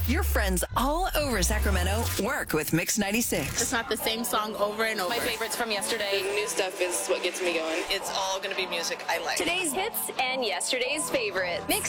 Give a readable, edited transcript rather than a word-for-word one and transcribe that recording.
Your friends all over Sacramento work with Mix 96. It's not the same song over and over. My favorites from yesterday. The new stuff is what gets me going. It's all going to be music I like. Today's hits and yesterday's favorite. Mix